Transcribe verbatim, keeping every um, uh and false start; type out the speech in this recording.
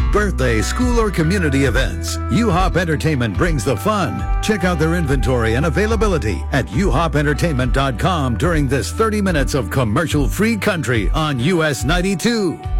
birthday, school, or community events. U-Hop Entertainment brings the fun. Check out their inventory and availability at u hop entertainment dot com during this thirty minutes of commercial-free country on U S ninety-two.